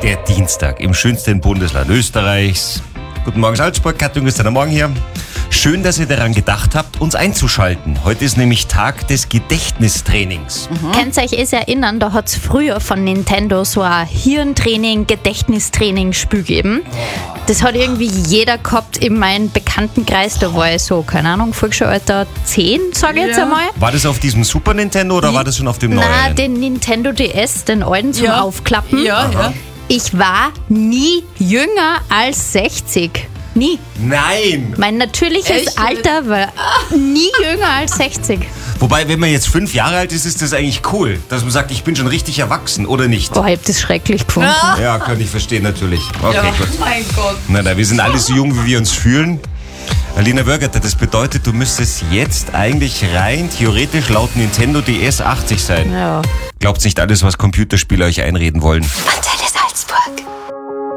Der Dienstag im schönsten Bundesland Österreichs. Guten Morgen Salzburg, Katrin ist am Morgen hier. Schön, dass ihr daran gedacht habt, uns einzuschalten. Heute ist nämlich Tag des Gedächtnistrainings. Könnt ihr euch erinnern, da hat es früher von Nintendo so ein Hirntraining, Gedächtnistraining-Spiel gegeben. Das hat irgendwie jeder gehabt in meinem Bekanntenkreis. Da war ich so, keine Ahnung, Volksschulalter 10, sage ich jetzt einmal. War das auf diesem Super Nintendo oder war das schon auf dem neuen? Nein, den Nintendo DS, den alten zum Aufklappen. Ja. Ich war nie jünger als 60. Nie. Nein! Mein natürliches Echt? Alter war nie jünger als 60. Wobei, wenn man jetzt 5 Jahre alt ist, ist das eigentlich cool. Dass man sagt, ich bin schon richtig erwachsen, oder nicht? Boah, ich hab das schrecklich gefunden. Ja, kann ich verstehen natürlich. Okay, gut. Mein Gott. Na, wir sind alle so jung, wie wir uns fühlen. Alina Wörgerter, das bedeutet, du müsstest jetzt eigentlich rein theoretisch laut Nintendo DS 80 sein. Ja. Glaubt nicht alles, was Computerspiele euch einreden wollen.